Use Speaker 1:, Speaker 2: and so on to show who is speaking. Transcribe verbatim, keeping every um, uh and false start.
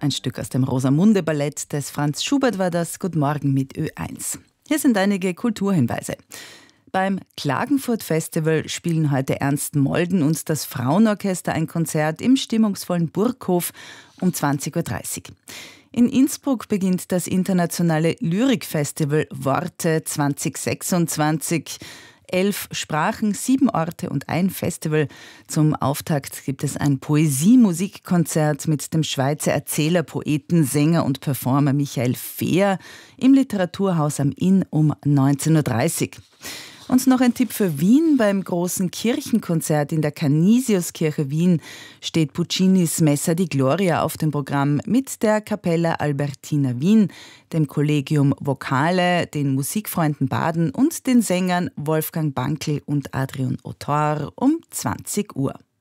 Speaker 1: Ein Stück aus dem Rosamunde-Ballett des Franz Schubert war das. Guten Morgen mit Ö eins. Hier sind einige Kulturhinweise. Beim Klagenfurt-Festival spielen heute Ernst Molden und das Frauenorchester ein Konzert im stimmungsvollen Burghof um zwanzig Uhr dreißig. In Innsbruck beginnt das internationale Lyrikfestival Worte zwanzig sechsundzwanzig. Elf Sprachen, sieben Orte und ein Festival. Zum Auftakt gibt es ein Poesie-Musikkonzert mit dem Schweizer Erzähler, Poeten, Sänger und Performer Michael Fehr im Literaturhaus am Inn um neunzehn Uhr dreißig. Und noch ein Tipp für Wien. Beim großen Kirchenkonzert in der Canisiuskirche Wien steht Puccinis Messa di Gloria auf dem Programm mit der Cappella Albertina Wien, dem Collegium Vocale, den Musikfreunden Baden und den Sängern Wolfgang Bankel und Adrian Othar um zwanzig Uhr.